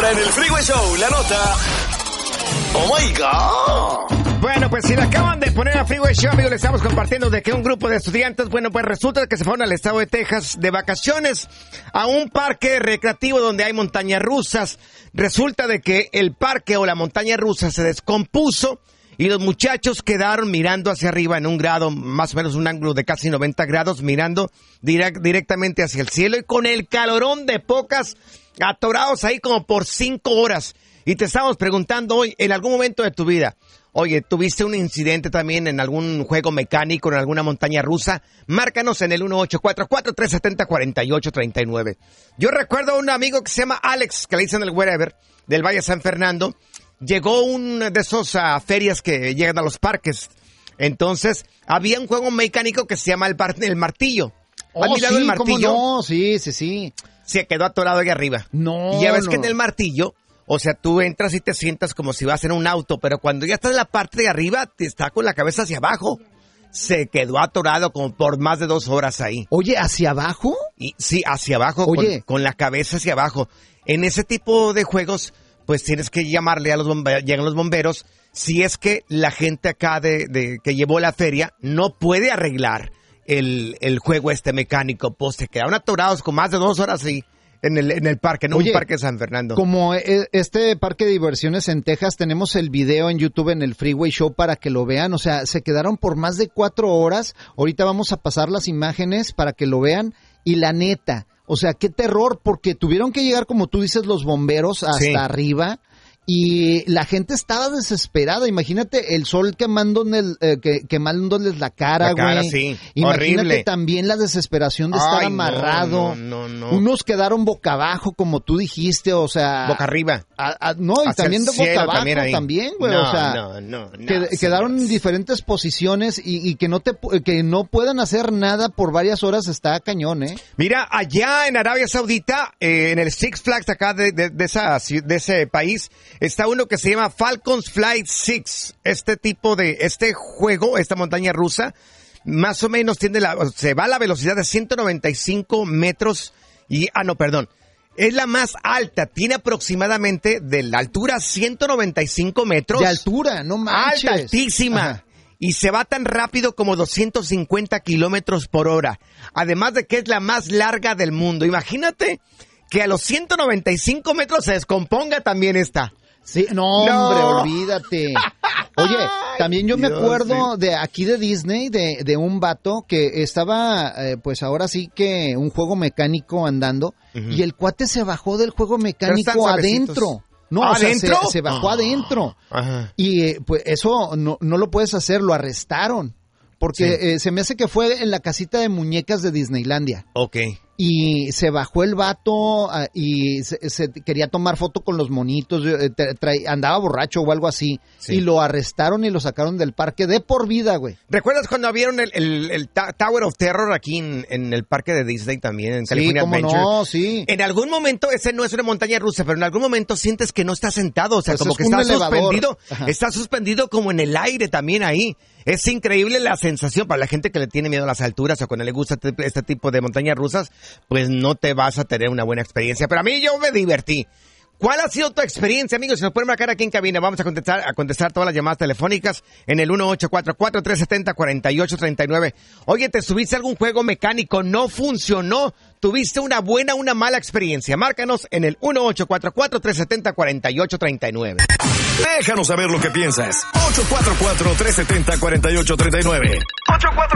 Ahora en el Freeway Show, la nota. ¡Oh, my God! Bueno, pues si le acaban de poner a Freeway Show, amigos, le estamos compartiendo de que un grupo de estudiantes, bueno, pues resulta que se fueron al estado de Texas de vacaciones a un parque recreativo donde hay montañas rusas. Resulta de que el parque o la montaña rusa se descompuso y los muchachos quedaron mirando hacia arriba en un grado, más o menos un ángulo de casi 90 grados, mirando directamente hacia el cielo y con el calorón de pocas, atorados ahí como por 5 horas. Y te estamos preguntando hoy, en algún momento de tu vida, oye, ¿tuviste un incidente también en algún juego mecánico, en alguna montaña rusa? Márcanos en el 1844-370-4839. Yo recuerdo a un amigo que se llama Alex, que le dicen el wherever, del Valle San Fernando. Llegó una de esas ferias que llegan a los parques. Entonces, había un juego mecánico que se llama el martillo. Oh, ¿Has mirado sí, el martillo? ¿cómo no? Sí. Se quedó atorado ahí arriba. No, y ya ves no. que en el martillo, o sea, tú entras y te sientas como si vas en un auto, pero cuando ya estás en la parte de arriba, te está con la cabeza hacia abajo. Se quedó atorado como por más de 2 horas ahí. Oye, ¿hacia abajo? Y sí, hacia abajo, Oye. con la cabeza hacia abajo. En ese tipo de juegos, pues tienes que llamarle a los bomberos, llegan los bomberos, si es que la gente acá de que llevó la feria no puede arreglar el juego mecánico, pues se quedaron atorados con más de 2 horas ahí en el parque, en un parque de San Fernando. Como este parque de diversiones en Texas, tenemos el video en YouTube en el Freeway Show para que lo vean. O sea, se quedaron por más de 4 horas. Ahorita vamos a pasar las imágenes para que lo vean. Y la neta, o sea, qué terror, porque tuvieron que llegar, como tú dices, los bomberos hasta arriba. Y la gente estaba desesperada. Imagínate el sol quemándoles la cara, güey. Sí. Imagínate horrible. También la desesperación de estar amarrado. No. Unos quedaron boca abajo, como tú dijiste, o sea... Boca arriba. No, y hacia también de boca abajo también, güey. No, o sea, quedaron en diferentes posiciones y que no puedan hacer nada por varias horas está cañón, ¿eh? Mira, allá en Arabia Saudita, en el Six Flags acá de ese país, está uno que se llama Falcons Flight 6. Este juego, esta montaña rusa, más o menos se va a la velocidad de 195 metros es la más alta, tiene aproximadamente de la altura 195 metros. De altura, no manches. Altísima. Ajá. Y se va tan rápido como 250 kilómetros por hora. Además de que es la más larga del mundo. Imagínate que a los 195 metros se descomponga también esta. Sí, no, hombre, olvídate. Oye, también yo me acuerdo de aquí de Disney, de un vato que estaba, pues ahora sí que un juego mecánico andando, y el cuate se bajó del juego mecánico adentro. No, ¿adentro? Se bajó adentro. Ajá. Y pues eso no lo puedes hacer, lo arrestaron. Porque se me hace que fue en la casita de muñecas de Disneylandia. Ok. Y se bajó el vato y se quería tomar foto con los monitos, andaba borracho o algo así. Sí. Y lo arrestaron y lo sacaron del parque de por vida, güey. ¿Recuerdas cuando vieron el Tower of Terror aquí en el parque de Disney también, en California Adventure? No, sí. En algún momento, ese no es una montaña rusa, pero en algún momento sientes que no estás sentado, o sea, pues como que está suspendido. Está suspendido como en el aire también ahí. Es increíble la sensación para la gente que le tiene miedo a las alturas o cuando le gusta este tipo de montañas rusas, pues no te vas a tener una buena experiencia. Pero a mí yo me divertí. ¿Cuál ha sido tu experiencia, amigos? Si nos pueden marcar aquí en cabina, vamos a contestar todas las llamadas telefónicas en el 1844-370-4839. Oye, ¿te subiste a algún juego mecánico? ¿No funcionó? ¿Tuviste una buena o una mala experiencia? Márcanos en el 1844-370-4839. Déjanos saber lo que piensas. 844-370-4839.